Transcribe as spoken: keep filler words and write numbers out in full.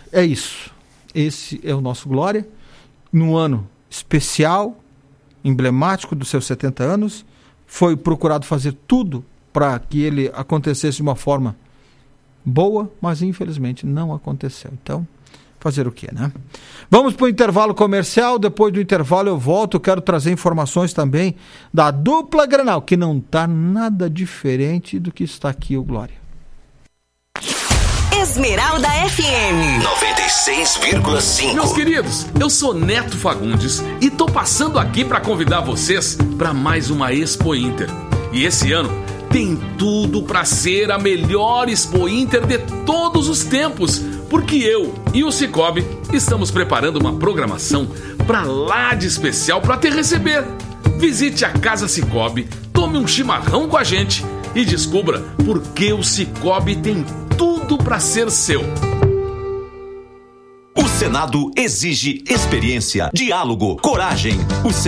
é isso. Esse é o nosso Glória. Num ano especial, emblemático dos seus setenta anos, foi procurado fazer tudo para que ele acontecesse de uma forma boa, mas infelizmente não aconteceu. Então, fazer o quê, né? Vamos para o intervalo comercial. Depois do intervalo eu volto. Eu quero trazer informações também da dupla Grenal, que não está nada diferente do que está aqui o Glória. Esmeralda F M noventa e seis vírgula cinco. Meus queridos, eu sou Neto Fagundes e tô passando aqui para convidar vocês para mais uma Expo Inter. E esse ano tem tudo para ser a melhor Expo Inter de todos os tempos, porque eu e o Cicobi estamos preparando uma programação para lá de especial para te receber. Visite a Casa Cicobi, tome um chimarrão com a gente e descubra por que o Cicobi tem tudo para ser seu. O Senado exige experiência, diálogo, coragem. O